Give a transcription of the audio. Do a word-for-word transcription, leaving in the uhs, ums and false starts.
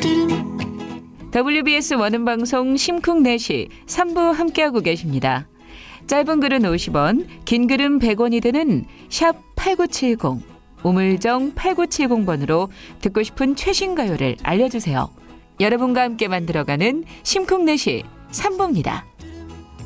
더블유비에스 원음방송 심쿵넷이 삼 부 함께하고 계십니다. 짧은 글은 오십 원, 긴 글은 백 원이 드는 샵 팔구칠공, 우물정 팔구칠공 번으로 듣고 싶은 최신 가요를 알려주세요. 여러분과 함께 만들어가는 심쿵넷이 삼 부입니다.